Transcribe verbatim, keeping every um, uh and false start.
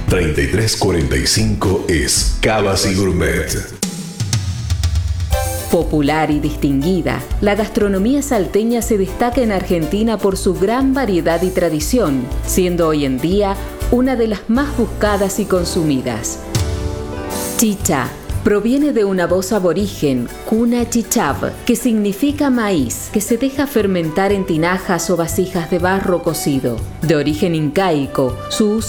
treinta y tres cuarenta y cinco es Cavas y Gourmet. Popular y distinguida, la gastronomía salteña se destaca en Argentina por su gran variedad y tradición, siendo hoy en día una de las más buscadas y consumidas. Chicha proviene de una voz aborigen, cuna chichav, que significa maíz, que se deja fermentar en tinajas o vasijas de barro cocido. De origen incaico, su uso